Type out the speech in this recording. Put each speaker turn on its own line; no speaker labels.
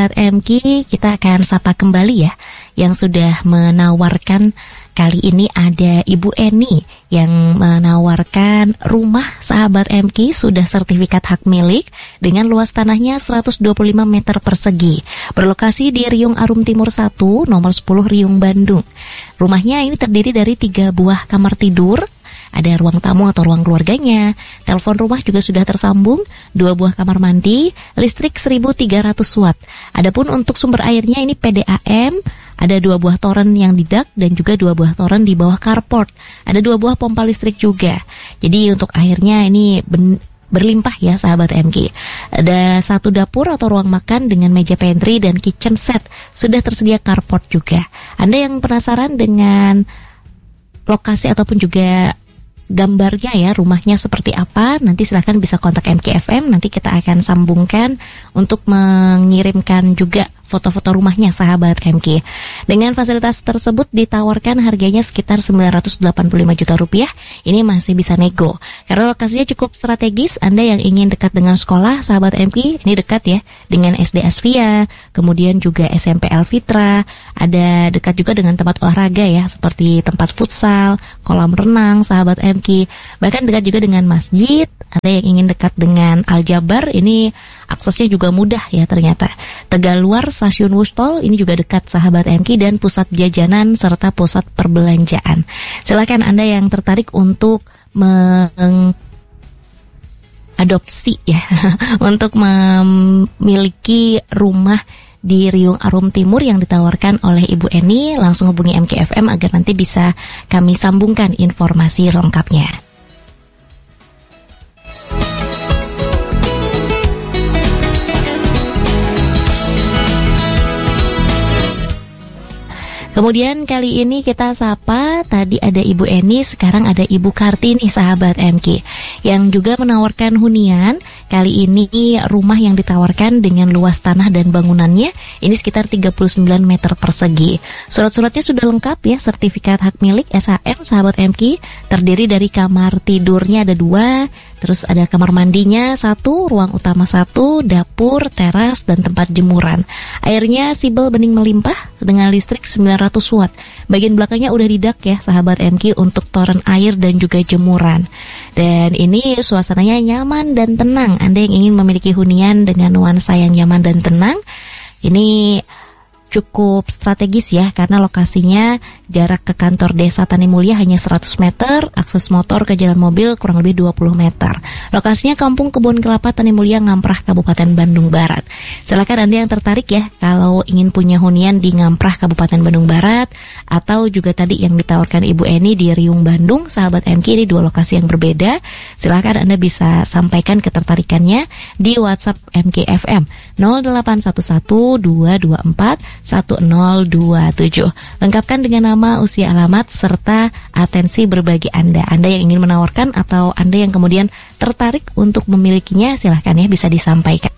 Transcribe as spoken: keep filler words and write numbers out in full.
sahabat M K, kita akan sapa kembali ya yang sudah menawarkan. Kali ini ada Ibu Eni yang menawarkan rumah sahabat M K sudah sertifikat hak milik dengan luas tanahnya seratus dua puluh lima meter persegi. Berlokasi di Riung Arum Timur satu, nomor sepuluh Riung Bandung. Rumahnya ini terdiri dari tiga buah kamar tidur, ada ruang tamu atau ruang keluarganya, telepon rumah juga sudah tersambung, dua buah kamar mandi, listrik seribu tiga ratus watt. Adapun untuk sumber airnya ini P D A M, ada dua buah toren yang di dak dan juga dua buah toren di bawah carport. Ada dua buah pompa listrik juga. Jadi untuk airnya ini ben- berlimpah ya sahabat M K. Ada satu dapur atau ruang makan dengan meja pantry dan kitchen set. Sudah tersedia carport juga. Anda yang penasaran dengan lokasi ataupun juga gambarnya ya, rumahnya seperti apa, nanti silahkan bisa kontak M K F M. Nanti kita akan sambungkan untuk mengirimkan juga foto-foto rumahnya sahabat M K. Dengan fasilitas tersebut ditawarkan harganya sekitar sembilan ratus delapan puluh lima juta rupiah. Ini masih bisa nego karena lokasinya cukup strategis. Anda yang ingin dekat dengan sekolah sahabat M K, ini dekat ya dengan S D Asvia, kemudian juga S M P Elfitra. Ada dekat juga dengan tempat olahraga ya, seperti tempat futsal, kolam renang sahabat M K. Bahkan dekat juga dengan masjid. Anda yang ingin dekat dengan Al-Jabar, ini aksesnya juga mudah ya ternyata. Tegaluar, Stasiun Wustol, ini juga dekat sahabat M K, dan pusat jajanan serta pusat perbelanjaan. Silakan Anda yang tertarik untuk mengadopsi ya, untuk memiliki rumah di Riung Arum Timur yang ditawarkan oleh Ibu Eni, langsung hubungi M K F M agar nanti bisa kami sambungkan informasi lengkapnya. Kemudian kali ini kita sapa, tadi ada Ibu Eni, sekarang ada Ibu Kartini sahabat M K yang juga menawarkan hunian. Kali ini rumah yang ditawarkan dengan luas tanah dan bangunannya ini sekitar tiga puluh sembilan meter persegi. Surat-suratnya sudah lengkap ya, sertifikat hak milik S H M sahabat M K. Terdiri dari kamar tidurnya ada dua, terus ada kamar mandinya satu, ruang utama satu, dapur, teras, dan tempat jemuran. Airnya sibel bening melimpah dengan listrik sembilan ratus watt. Bagian belakangnya udah didak ya sahabat M K untuk toren air dan juga jemuran. Dan ini suasananya nyaman dan tenang. Anda yang ingin memiliki hunian dengan nuansa yang nyaman dan tenang, ini cukup strategis ya, karena lokasinya jarak ke kantor desa Tani Mulia hanya seratus meter, akses motor ke jalan mobil kurang lebih dua puluh meter. Lokasinya Kampung Kebun Kelapa Tani Mulia, Ngamprah, Kabupaten Bandung Barat. Silakan Anda yang tertarik ya kalau ingin punya hunian di Ngamprah, Kabupaten Bandung Barat, atau juga tadi yang ditawarkan Ibu Eni di Riung Bandung, sahabat M K, ini dua lokasi yang berbeda. Silakan Anda bisa sampaikan ketertarikannya di WhatsApp M K F M nol delapan satu satu dua dua empat satu nol dua tujuh. Lengkapkan dengan nama, usia, alamat, serta atensi berbagi Anda. Anda yang ingin menawarkan atau Anda yang kemudian tertarik untuk memilikinya, silahkan ya bisa disampaikan.